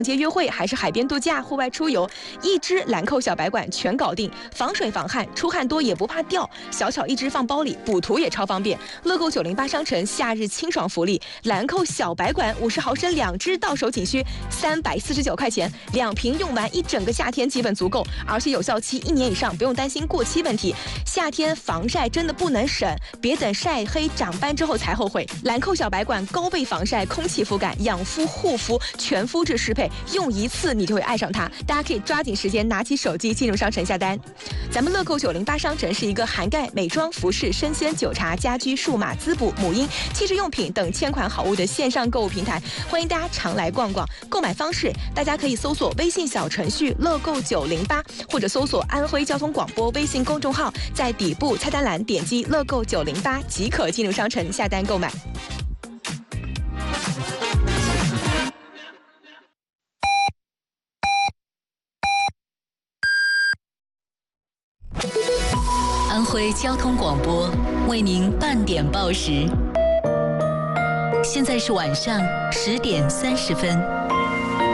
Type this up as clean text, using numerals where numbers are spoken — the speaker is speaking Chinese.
街约会还是海边度假、户外出游，一支兰蔻小白管全搞定，防水防汗，出汗多也不怕掉，小巧一支放包里，补涂也超方便。乐购908商城夏日清爽福利，兰蔻小白管50毫升2支，到手仅需349块钱，2瓶用完一整个夏天基本足够，而且有效期1年以上，不用担心过期问题。夏天防晒真的不能省，别等晒黑长斑之后才后悔。兰蔻小白管高倍防晒、空气肤感、养肤护肤全肤质适配。用一次你就会爱上它，大家可以抓紧时间拿起手机进入商城下单。咱们乐购908商城是一个涵盖美妆、服饰、生鲜、酒茶、家居、数码、滋补、母婴、汽车用品等1000款好物的线上购物平台，欢迎大家常来逛逛。购买方式，大家可以搜索微信小程序乐购908，或者搜索安徽交通广播微信公众号，在底部菜单栏点击乐购908即可进入商城下单购买。 安徽交通广播为您半点报时，现在是晚上10点30分。